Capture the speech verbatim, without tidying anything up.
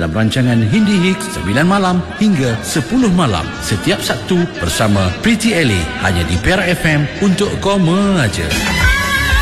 dalam rancangan Hindi Hits sembilan malam hingga sepuluh malam setiap Sabtu bersama Pretty Ellie hanya di Perak F M untuk koma aja.